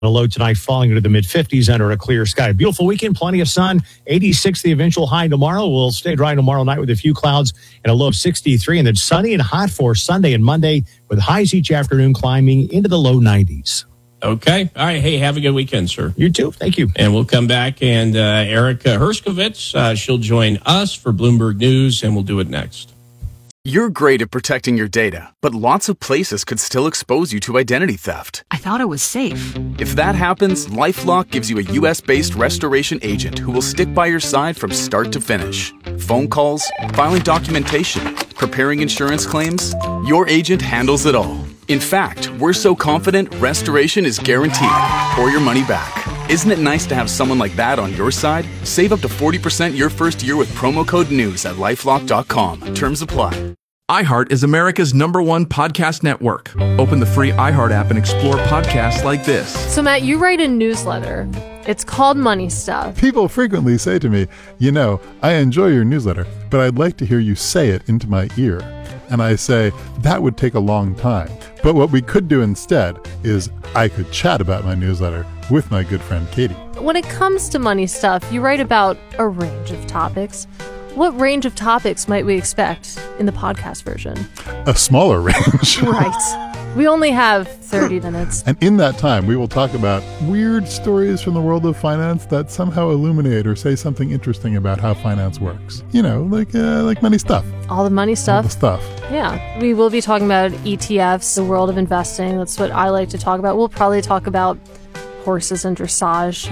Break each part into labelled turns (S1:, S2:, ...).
S1: A low tonight falling into the mid-50s under a clear sky. Beautiful weekend, plenty of sun. 86 the eventual high tomorrow. We'll stay dry tomorrow night with a few clouds and a low of 63. And then sunny and hot for Sunday and Monday with highs each afternoon climbing into the low 90s.
S2: Okay. All right. Hey, have a good weekend, sir.
S1: You too. Thank you.
S2: And we'll come back, and Erica Herskovitz, she'll join us for Bloomberg News, and we'll do it next.
S3: You're great at protecting your data, but lots of places could still expose you to identity theft.
S4: I thought it was safe.
S3: If that happens, LifeLock gives you a U.S.-based restoration agent who will stick by your side from start to finish. Phone calls, filing documentation, preparing insurance claims, your agent handles it all. In fact, we're so confident restoration is guaranteed or your money back. Isn't it nice to have someone like that on your side? Save up to 40% your first year with promo code NEWS at LifeLock.com. Terms apply.
S5: iHeart is America's #1 podcast network. Open the free iHeart app and explore podcasts like this.
S6: So, Matt, you write a newsletter. It's called Money Stuff.
S7: People frequently say to me, you know, I enjoy your newsletter, but I'd like to hear you say it into my ear. And I say, that would take a long time. But what we could do instead is I could chat about my newsletter with my good friend Katie.
S6: When it comes to money stuff, you write about a range of topics. What range of topics might we expect in the podcast version?
S7: A smaller range.
S6: Right. We only have 30 minutes.
S7: And in that time, we will talk about weird stories from the world of finance that somehow illuminate or say something interesting about how finance works. You know, like money stuff.
S6: All the money stuff.
S7: All the stuff.
S6: Yeah. We will be talking about ETFs, the world of investing. That's what I like to talk about. We'll probably talk about horses and dressage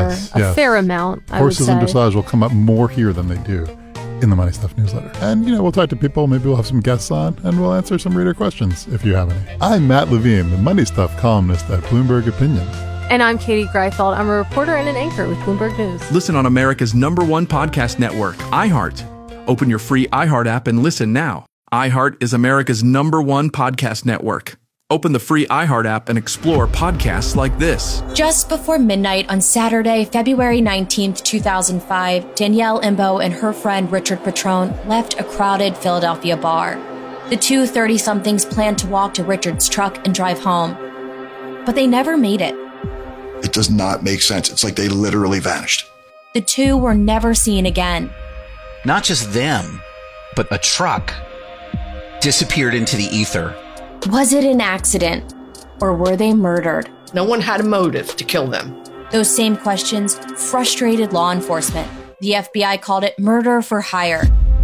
S6: a fair amount, I would say.
S7: Horses and dressage will come up more here than they do in the Money Stuff newsletter. And, you know, we'll talk to people, maybe we'll have some guests on, and we'll answer some reader questions if you have any. I'm Matt Levine, the Money Stuff columnist at Bloomberg Opinion.
S6: And I'm Katie Greifeld. I'm a reporter and an anchor with Bloomberg News.
S5: Listen on America's #1 podcast network, iHeart. Open your free iHeart app and listen now. iHeart is America's #1 podcast network. Open the free iHeart app and explore podcasts like this.
S8: Just before midnight on Saturday, February 19th, 2005, Danielle Imbo and her friend Richard Petrone left a crowded Philadelphia bar. The two 30-somethings planned to walk to Richard's truck and drive home, but they never made it.
S9: It does not make sense. It's like they literally vanished.
S8: The two were never seen again.
S10: Not just them, but a truck disappeared into the ether.
S8: Was it an accident, or were they murdered?
S11: No one had a motive to kill them.
S8: Those same questions frustrated law enforcement. The FBI called it murder for hire.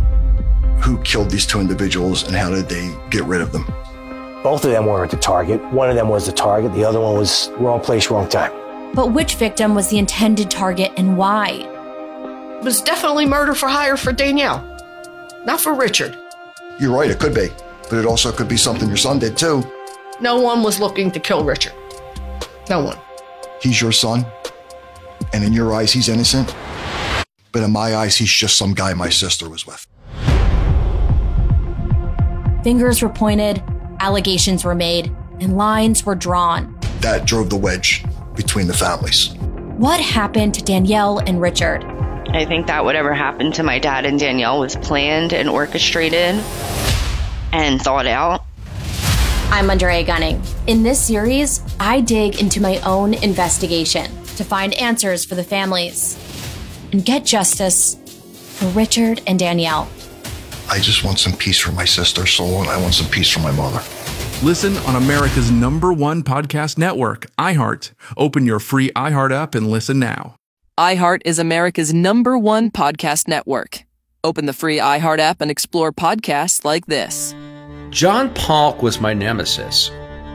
S9: Who killed these two individuals and how did they get rid of them?
S12: Both of them weren't the target. One of them was the target. The other one was wrong place, wrong time.
S8: But which victim was the intended target and why?
S11: It was definitely murder for hire for Danielle, not for Richard.
S9: You're right, it could be. But it also could be something your son did too.
S11: No one was looking to kill Richard. No one.
S9: He's your son, and in your eyes, he's innocent. But in my eyes, he's just some guy my sister was with.
S8: Fingers were pointed, allegations were made, and lines were drawn.
S9: That drove the wedge between the families.
S8: What happened to Danielle and Richard?
S13: I think that whatever happened to my dad and Danielle was planned and orchestrated and thought out.
S8: I'm Andrea Gunning. In this series, I dig into my own investigation to find answers for the families and get justice for Richard and Danielle.
S9: I just want some peace for my sister's soul, and I want some peace for my mother.
S5: Listen on America's #1 podcast network, iHeart. Open your free iHeart app and listen now.
S14: iHeart is America's #1 podcast network. Open the free iHeart app and explore podcasts like this.
S15: John Polk was my nemesis.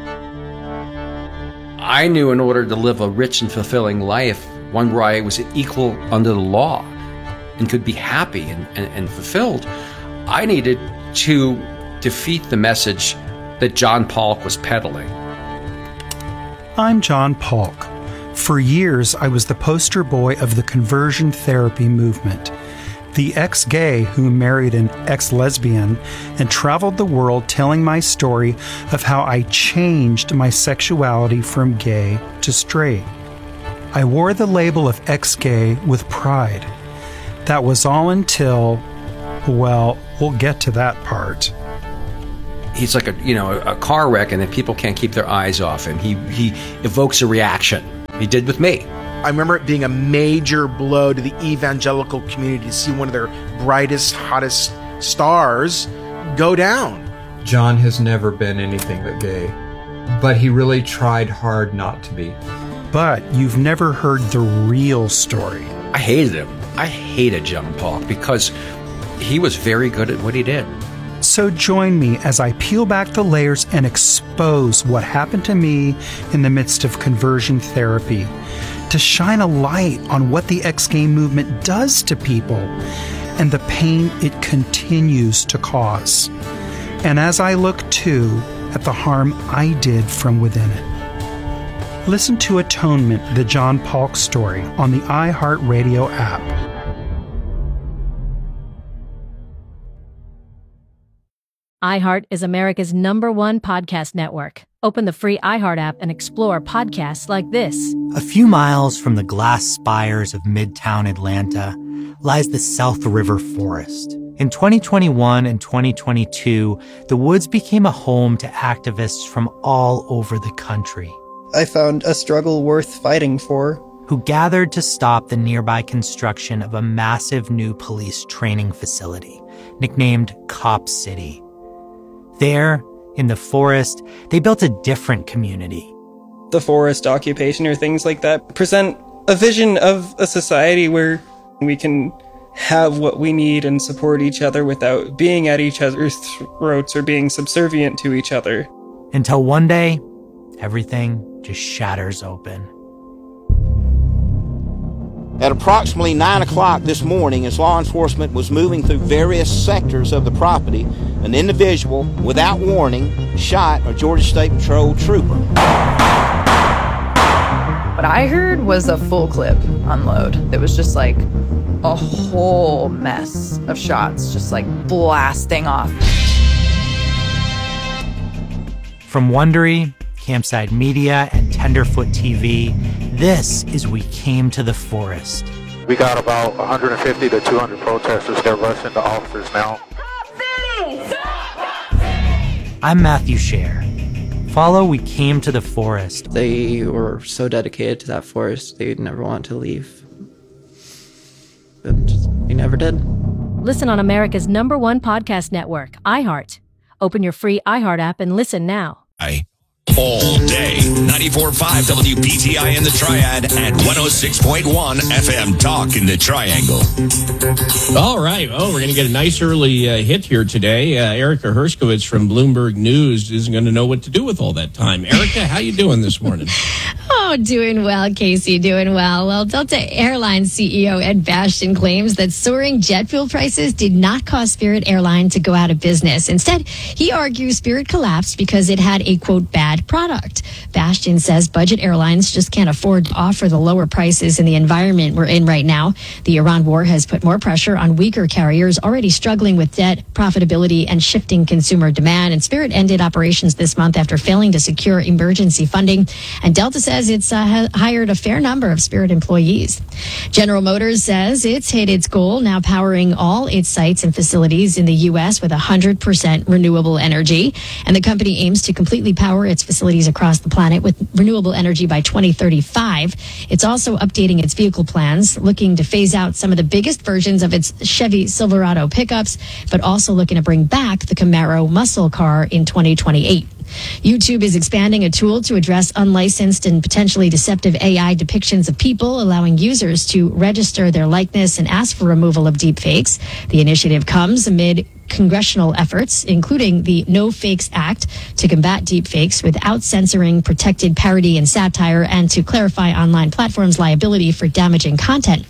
S15: I knew in order to live a rich and fulfilling life, one where I was equal under the law and could be happy and fulfilled, I needed to defeat the message that John Polk was peddling.
S16: I'm John Polk. For years, I was the poster boy of the conversion therapy movement. The ex-gay who married an ex-lesbian and traveled the world telling my story of how I changed my sexuality from gay to straight. I wore the label of ex-gay with pride. That was all until, well, we'll get to that part.
S15: He's like a car wreck, and then people can't keep their eyes off him. He evokes a reaction. He did with me.
S4: I remember it being a major blow to the evangelical community to see one of their brightest, hottest stars go down.
S17: John has never been anything but gay, but he really tried hard not to be.
S16: But you've never heard the real story.
S15: I hated him. I hated John Paul because he was very good at what he did.
S16: So join me as I peel back the layers and expose what happened to me in the midst of conversion therapy, to shine a light on what the ex-gay movement does to people and the pain it continues to cause. And as I look too at the harm I did from within it. Listen to Atonement, the John Paulk story on the iHeartRadio app.
S18: iHeart is America's #1 podcast network. Open the free iHeart app and explore podcasts like this.
S19: A few miles from the glass spires of Midtown Atlanta lies the South River Forest. In 2021 and 2022, the woods became a home to activists from all over the country.
S20: I found a struggle worth fighting for.
S19: Who gathered to stop the nearby construction of a massive new police training facility, nicknamed Cop City. There, in the forest, they built a different community.
S20: The forest occupation or things like that present a vision of a society where we can have what we need and support each other without being at each other's throats or being subservient to each other.
S19: Until one day, everything just shatters open.
S21: At approximately 9 o'clock this morning, as law enforcement was moving through various sectors of the property, an individual, without warning, shot a Georgia State Patrol trooper.
S22: What I heard was a full clip unload. It was just like a whole mess of shots, just like blasting off.
S19: From Wondery, Campside Media, and Tenderfoot TV, this is We Came to the Forest.
S23: We got about 150 to 200 protesters. They're rushing the officers now.
S19: I'm Matthew Scher. Follow We Came to the Forest.
S20: They were so dedicated to that forest, they'd never want to leave. But they never did.
S18: Listen on America's #1 podcast network, iHeart. Open your free iHeart app and listen now.
S24: All day. 94.5 WPTI in the Triad and 106.1 FM Talk in the Triangle.
S2: All right. Well, we're going to get a nice early hit here today. Erica Hershkovich from Bloomberg News isn't going to know what to do with all that time. Erica, how you doing this morning?
S25: Oh, doing well, Casey, doing well. Well, Delta Airlines CEO Ed Bastian claims that soaring jet fuel prices did not cause Spirit Airlines to go out of business. Instead, he argues Spirit collapsed because it had a, quote, bad product. Bastian says budget airlines just can't afford to offer the lower prices in the environment we're in right now. The Iran war has put more pressure on weaker carriers already struggling with debt, profitability, and shifting consumer demand. And Spirit ended operations this month after failing to secure emergency funding. And Delta says it's hired a fair number of Spirit employees. General Motors says it's hit its goal, now powering all its sites and facilities in the U.S. with 100% renewable energy. And the company aims to completely power its facilities across the planet with renewable energy by 2035. It's also updating its vehicle plans, looking to phase out some of the biggest versions of its Chevy Silverado pickups, but also looking to bring back the Camaro muscle car in 2028. YouTube is expanding a tool to address unlicensed and potentially deceptive AI depictions of people, allowing users to register their likeness and ask for removal of deepfakes. The initiative comes amid congressional efforts, including the No Fakes Act, to combat deepfakes without censoring protected parody and satire and to clarify online platforms' liability for damaging content.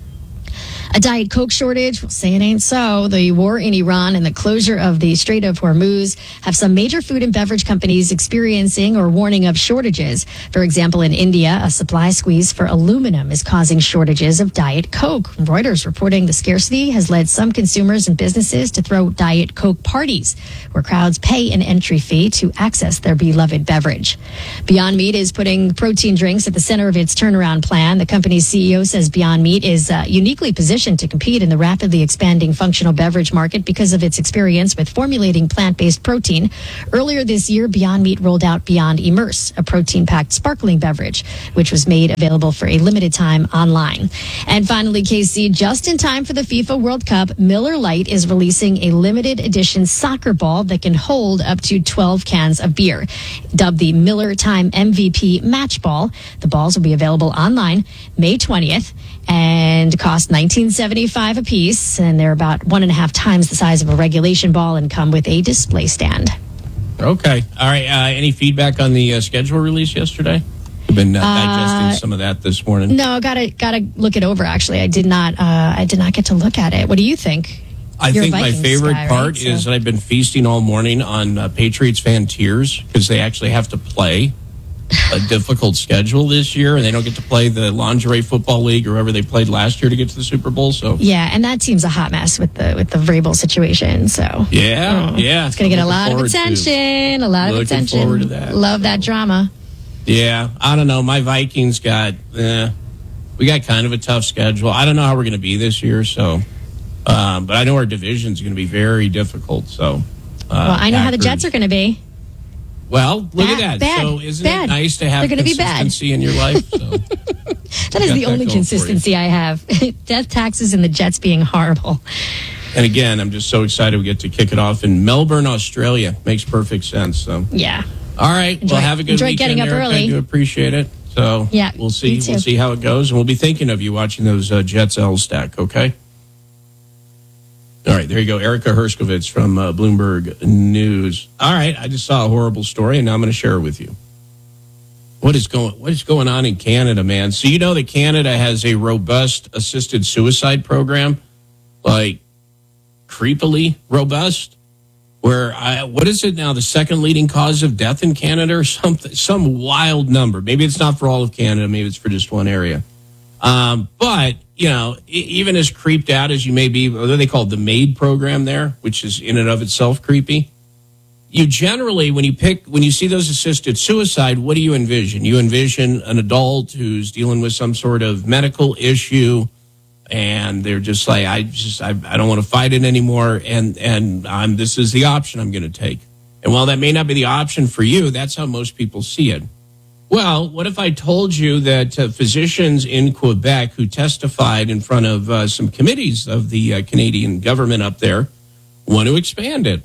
S25: A Diet Coke shortage? We'll say it ain't so. The war in Iran and the closure of the Strait of Hormuz have some major food and beverage companies experiencing or warning of shortages. For example, in India, a supply squeeze for aluminum is causing shortages of Diet Coke. Reuters reporting the scarcity has led some consumers and businesses to throw Diet Coke parties, where crowds pay an entry fee to access their beloved beverage. Beyond Meat is putting protein drinks at the center of its turnaround plan. The company's CEO says Beyond Meat is uniquely positioned positioned to compete in the rapidly expanding functional beverage market because of its experience with formulating plant-based protein. Earlier this year, Beyond Meat rolled out Beyond Immerse, a protein-packed sparkling beverage, which was made available for a limited time online. And finally, KC, just in time for the FIFA World Cup, Miller Lite is releasing a limited edition soccer ball that can hold up to 12 cans of beer. Dubbed the Miller Time MVP Match Ball, the balls will be available online May 20th and cost $19.75 a piece, and they're about 1.5 times the size of a regulation ball and come with a display stand.
S2: Okay. All right. Any feedback on the schedule release yesterday? I've been digesting some of that this morning.
S25: No, gotta look it over. Actually, I did not get to look at it. What do you think?
S2: I
S25: You're
S2: think
S25: a
S2: my
S25: Vikings
S2: favorite
S25: guy,
S2: part
S25: right?
S2: is that I've been feasting all morning on Patriots fan tears because they actually have to play a difficult schedule this year, and they don't get to play the Lingerie Football League or wherever they played last year to get to the Super Bowl. So
S25: Yeah, and that team's a hot mess with the Vrabel situation. So
S2: yeah,
S25: it's going to get a lot of attention.
S2: Looking forward to that.
S25: Love that drama.
S2: Yeah, I don't know. My Vikings we got kind of a tough schedule. I don't know how we're going to be this year, so but I know our division's going to be very difficult. So
S25: Well, I know how the Jets are going to be.
S2: Well, look at that.
S25: Bad,
S2: So isn't
S25: bad.
S2: it nice to have
S25: They're gonna be bad.
S2: consistency in your life? So.
S25: That is the only consistency I have. Death, taxes, and the Jets being horrible.
S2: And again, I'm just so excited we get to kick it off in Melbourne, Australia. Makes perfect sense. So
S25: Yeah.
S2: all right, well, have a good
S25: enjoy
S2: weekend,
S25: getting up
S2: Eric.
S25: early.
S2: I do appreciate it. So
S25: Yeah,
S2: we'll see.
S25: me too.
S2: We'll see how it goes, and we'll be thinking of you watching those Jets L stack. Okay. All right, there you go. Erica Hershkovitz from Bloomberg News. All right, I just saw a horrible story, and now I'm going to share it with you. What is going on in Canada, man? So you know that Canada has a robust assisted suicide program, like creepily robust. Where what is it now? The second leading cause of death in Canada, or something? Some wild number. Maybe it's not for all of Canada. Maybe it's for just one area. But you know, even as creeped out as you may be, what they call the MAID program there, which is in and of itself creepy. You generally, when you see those assisted suicide, what do you envision? You envision an adult who's dealing with some sort of medical issue, and they're just like, I don't want to fight it anymore, and this is the option I'm going to take. And while that may not be the option for you, that's how most people see it. Well, what if I told you that physicians in Quebec who testified in front of some committees of the Canadian government up there want to expand it?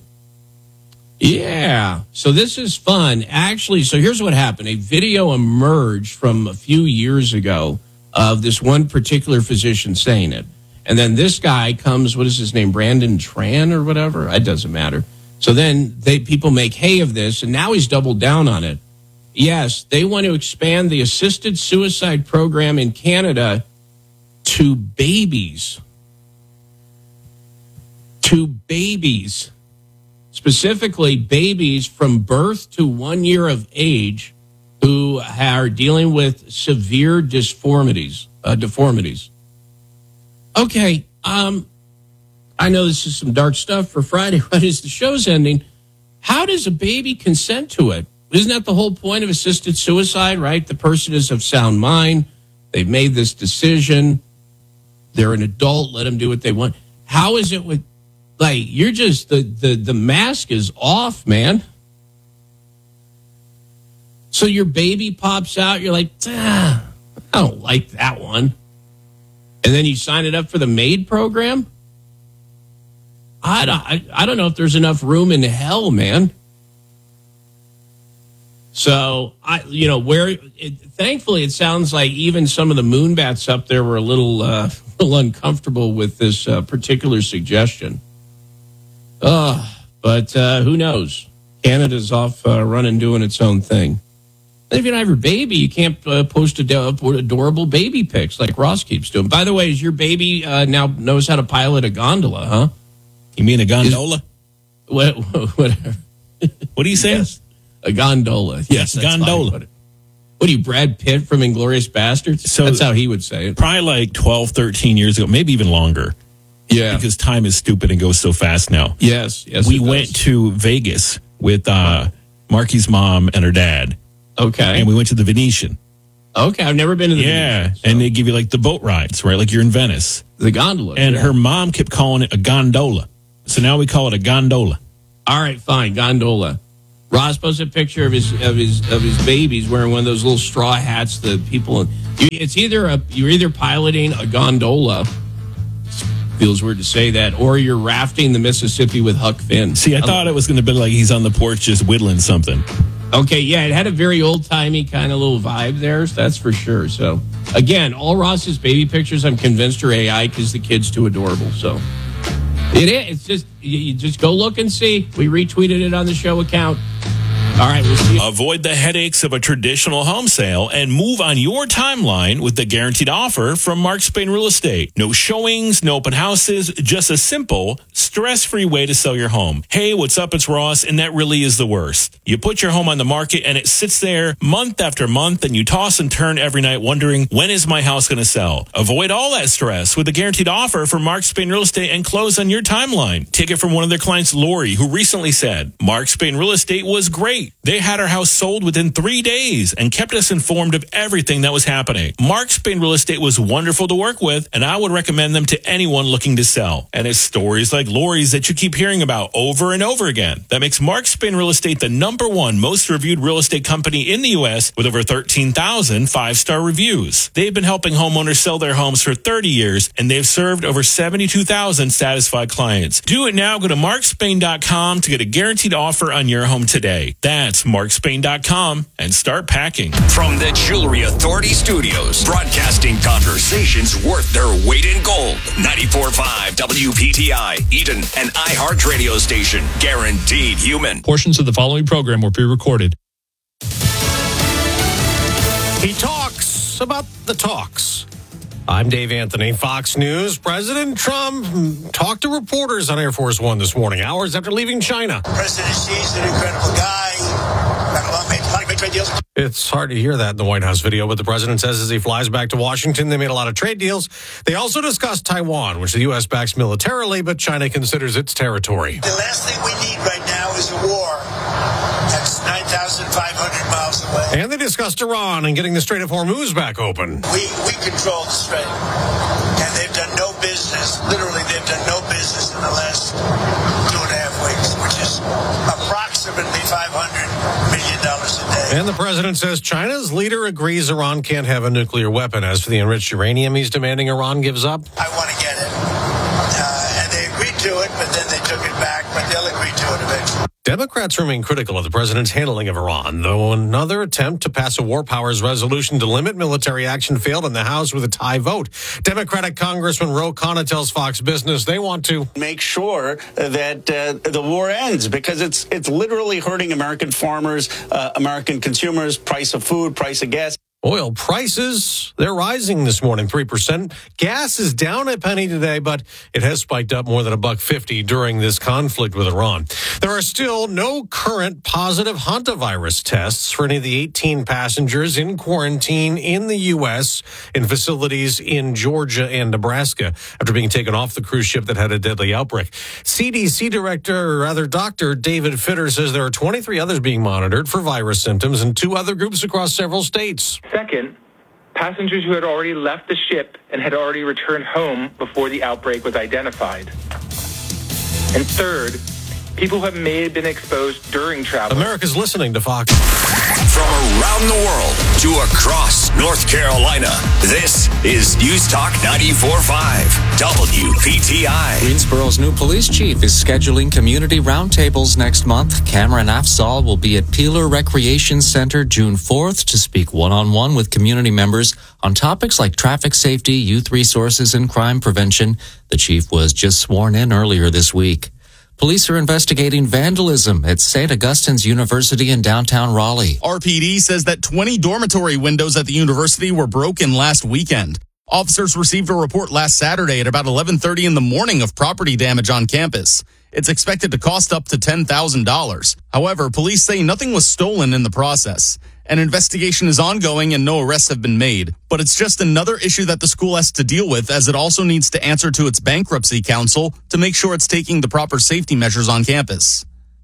S2: Yeah. So this is fun. Actually, so here's what happened. A video emerged from a few years ago of this one particular physician saying it. And then this guy comes, what is his name, Brandon Tran or whatever? It doesn't matter. So then people make hay of this, and now he's doubled down on it. Yes, they want to expand the assisted suicide program in Canada to babies. To babies. Specifically, babies from birth to 1 year of age who are dealing with severe deformities. Okay, I know this is some dark stuff for Friday right as the show's ending. How does a baby consent to it? Isn't that the whole point of assisted suicide, right? The person is of sound mind. They've made this decision. They're an adult. Let them do what they want. How is it with, like, you're just, the mask is off, man. So your baby pops out. You're like, I don't like that one. And then you sign it up for the MAID program? I don't know if there's enough room in hell, man. So, thankfully, it sounds like even some of the moonbats up there were a little uncomfortable with this particular suggestion. But who knows? Canada's off running, doing its own thing. And if you don't have your baby, you can't post adorable baby pics like Ross keeps doing. By the way, is your baby now knows how to pilot a gondola, huh?
S1: You mean a gondola?
S2: Whatever.
S1: What do you say?
S2: Yes. A gondola.
S1: Yes, gondola.
S2: What are you, Brad Pitt from Inglourious Bastards? So that's how he would say it.
S1: Probably like 12, 13 years ago, maybe even longer.
S2: Yeah.
S1: Because time is stupid and goes so fast now.
S2: Yes.
S1: We went to Vegas with Marky's mom and her dad.
S2: Okay.
S1: And we went to the Venetian.
S2: Okay, I've never been to the Venetian.
S1: And they give you like the boat rides, right? Like you're in Venice.
S2: The gondola.
S1: And her mom kept calling it a gondola. So now we call it a gondola.
S2: All right, fine, gondola. Ross posted a picture of his babies wearing one of those little straw hats. The people, it's you're either piloting a gondola. Feels weird to say that, or you're rafting the Mississippi with Huck Finn.
S1: See, I thought it was going to be like he's on the porch just whittling something.
S2: Okay, yeah, it had a very old-timey kind of little vibe there, so that's for sure. So, again, all Ross's baby pictures, I'm convinced are AI because the kid's too adorable. So, it is. It's just, you just go look and see. We retweeted it on the show account. All right, we'll see.
S1: Avoid the headaches of a traditional home sale and move on your timeline with the guaranteed offer from Mark Spain Real Estate. No showings, no open houses, just a simple, stress-free way to sell your home. Hey, what's up? It's Ross, and that really is the worst. You put your home on the market and it sits there month after month, and you toss and turn every night wondering, when is my house going to sell? Avoid all that stress with the guaranteed offer from Mark Spain Real Estate and close on your timeline. Take it from one of their clients, Lori, who recently said, Mark Spain Real Estate was great. They had our house sold within 3 days and kept us informed of everything that was happening. Mark Spain Real Estate was wonderful to work with, and I would recommend them to anyone looking to sell. And it's stories like Lori's that you keep hearing about over and over again that makes Mark Spain Real Estate the #1 most reviewed real estate company in the U.S. with over 13,000 5-star reviews. They've been helping homeowners sell their homes for 30 years, and they've served over 72,000 satisfied clients. Do it now. Go to markspain.com to get a guaranteed offer on your home today. That's markspain.com and start packing.
S24: From the Jewelry Authority Studios, broadcasting conversations worth their weight in gold. 94.5 WPTI, Eden, an iHeart radio station. Guaranteed human.
S3: Portions of the following program were pre-recorded.
S6: He talks about the talks. I'm Dave Anthony, Fox News. President Trump talked to reporters on Air Force One this morning, hours after leaving China.
S7: President Xi's an incredible guy. Got a lot of great trade deals.
S6: It's hard to hear that in the White House video, but the president says as he flies back to Washington, they made a lot of trade deals. They also discussed Taiwan, which the U.S. backs militarily, but China considers its territory.
S7: The last thing we need right now is a war. That's 9,500 miles away.
S6: And they discussed Iran and getting the Strait of Hormuz back open.
S7: We control the strait, and they've done no business. Literally, they've done no business in the last 2.5 weeks, which is approximately $500 million a day.
S6: And the president says China's leader agrees Iran can't have a nuclear weapon. As for the enriched uranium he's demanding Iran gives up,
S7: I want to get it. And they agreed to it, but then they took it back, but they'll agree to it eventually.
S6: Democrats remain critical of the president's handling of Iran, though another attempt to pass a war powers resolution to limit military action failed in the House with a tie vote. Democratic Congressman Ro Khanna tells Fox Business they want to
S10: make sure that the war ends because it's literally hurting American farmers, American consumers, price of food, price of gas.
S6: Oil prices, they're rising this morning, 3%. Gas is down a penny today, but it has spiked up more than $1.50 during this conflict with Iran. There are still no current positive hantavirus tests for any of the 18 passengers in quarantine in the U.S. in facilities in Georgia and Nebraska after being taken off the cruise ship that had a deadly outbreak. CDC Dr. David Fitter says there are 23 others being monitored for virus symptoms and 2 other groups across several states.
S12: Second, passengers who had already left the ship and had already returned home before the outbreak was identified. And third, people who may have been exposed during travel.
S6: America's listening to Fox.
S24: From around the world to across North Carolina, this is News Talk 94.5 WPTI.
S26: Greensboro's new police chief is scheduling community roundtables next month. Cameron Afzal will be at Peeler Recreation Center June 4th to speak one-on-one with community members on topics like traffic safety, youth resources, and crime prevention. The chief was just sworn in earlier this week. Police are investigating vandalism at St. Augustine's University in downtown Raleigh.
S27: RPD says that 20 dormitory windows at the university were broken last weekend. Officers received a report last Saturday at about 11:30 in the morning of property damage on campus. It's expected to cost up to $10,000. However, police say nothing was stolen in the process. An investigation is ongoing and no arrests have been made. But it's just another issue that the school has to deal with, as it also needs to answer to its bankruptcy council to make sure it's taking the proper safety measures on campus.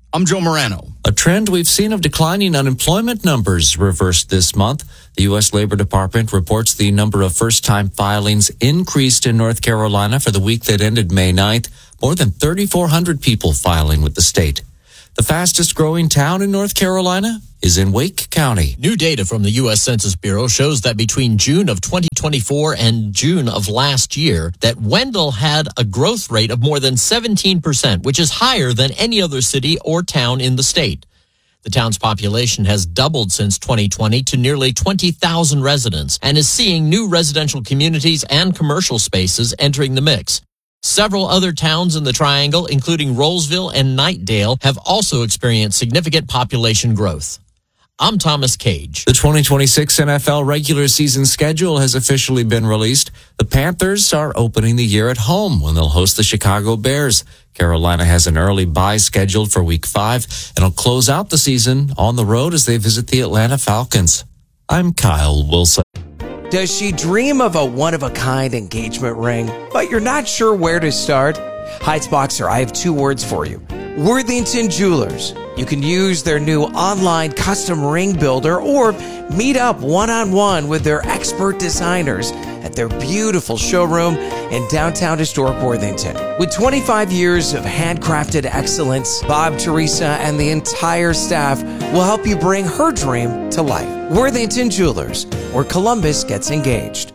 S27: I'm Joe Morano.
S26: A trend we've seen of declining unemployment numbers reversed this month. The U.S. Labor Department reports the number of first-time filings increased in North Carolina for the week that ended May 9th. More than 3,400 people filing with the state. The fastest growing town in North Carolina is in Wake County.
S4: New data from the U.S. Census Bureau shows that between June of 2024 and June of last year, that Wendell had a growth rate of more than 17%, which is higher than any other city or town in the state. The town's population has doubled since 2020 to nearly 20,000 residents and is seeing new residential communities and commercial spaces entering the mix. Several other towns in the Triangle, including Rollsville and Knightdale, have also experienced significant population growth. I'm Thomas Cage.
S26: The 2026 NFL regular season schedule has officially been released. The Panthers are opening the year at home when they'll host the Chicago Bears. Carolina has an early bye scheduled for Week 5 and will close out the season on the road as they visit the Atlanta Falcons. I'm Kyle Wilson.
S5: Does she dream of a one-of-a-kind engagement ring, but you're not sure where to start? Heights Boxer, I have two words for you. Worthington Jewelers. You can use their new online custom ring builder or meet up one-on-one with their expert designers at their beautiful showroom in downtown historic Worthington. With 25 years of handcrafted excellence, Bob, Teresa, and the entire staff will help you bring her dream to life. Worthington Jewelers, where Columbus gets engaged.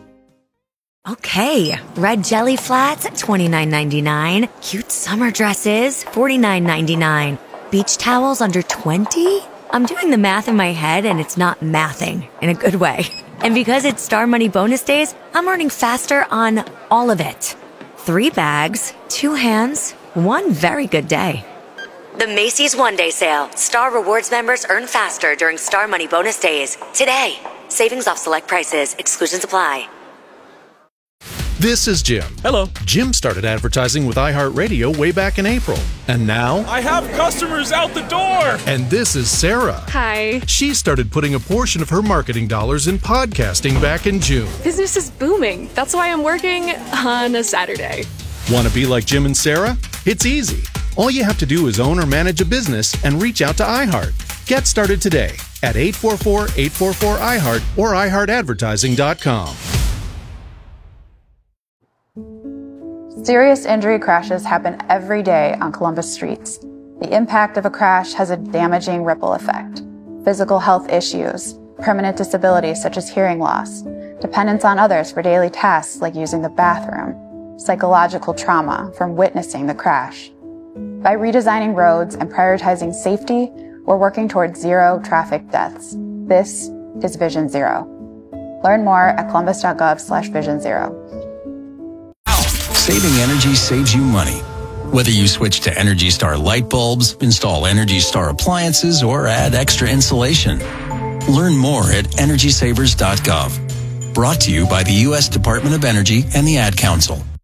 S8: Okay, red jelly flats, $29.99. Cute summer dresses, $49.99. Beach towels under $20? I'm doing the math in my head and it's not mathing in a good way. And because it's Star Money bonus days, I'm earning faster on all of it. 3 bags, 2 hands, 1 very good day. The Macy's One Day Sale. Star Rewards members earn faster during Star Money bonus days. Today. Savings off select prices. Exclusions apply.
S9: This is Jim.
S11: Hello.
S9: Jim started advertising with iHeartRadio way back in April. And now...
S11: I have customers out the door!
S9: And this is Sarah.
S13: Hi.
S9: She started putting a portion of her marketing dollars in podcasting back in June.
S13: Business is booming. That's why I'm working on a Saturday.
S9: Want to be like Jim and Sarah? It's easy. All you have to do is own or manage a business and reach out to iHeart. Get started today at 844-844-iHeart or iHeartAdvertising.com.
S14: Serious injury crashes happen every day on Columbus streets. The impact of a crash has a damaging ripple effect. Physical health issues, permanent disabilities such as hearing loss, dependence on others for daily tasks like using the bathroom, psychological trauma from witnessing the crash. By redesigning roads and prioritizing safety, we're working towards 0 traffic deaths. This is Vision Zero. Learn more at columbus.gov/Vision Zero.
S28: Saving energy saves you money. Whether you switch to Energy Star light bulbs, install Energy Star appliances, or add extra insulation. Learn more at EnergySavers.gov. Brought to you by the U.S. Department of Energy and the Ad Council.